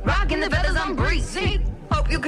Rocking the feathers, I'm breezy. Hope you can